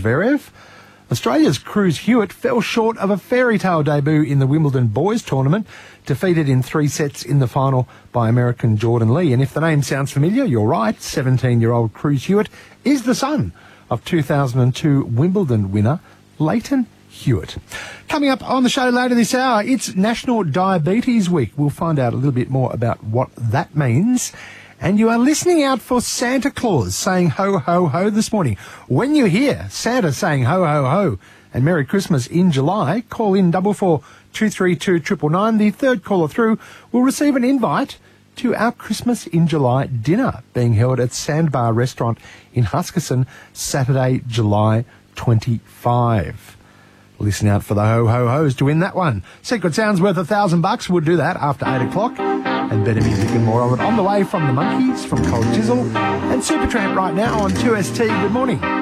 Zverev. Australia's Cruz Hewitt fell short of a fairy tale debut in the Wimbledon boys tournament, defeated in 3 sets in the final by American Jordan Lee. And if the name sounds familiar, you're right. 17-year-old Cruz Hewitt is the son of 2002 Wimbledon winner Leighton Hewitt. Coming up on the show later this hour, it's National Diabetes Week. We'll find out a little bit more about what that means. And you are listening out for Santa Claus saying ho, ho, ho this morning. When you hear Santa saying ho, ho, ho and Merry Christmas in July, call in 442329 999. The third caller through will receive an invite to our Christmas in July dinner being held at Sandbar Restaurant in Huskisson, Saturday, July 25. Listen out for the ho-ho-hos to win that one. Secret Sound's worth $1,000. We'll do that after 8 o'clock. And better music and more of it on the way from the Monkeys, from Cold Chisel, and Supertramp right now on 2ST. Good morning.